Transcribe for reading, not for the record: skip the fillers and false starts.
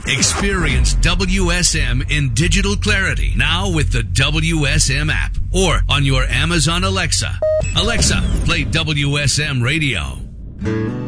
Experience WSM in digital clarity now with the WSM app or on your Amazon Alexa. Alexa, play WSM Radio.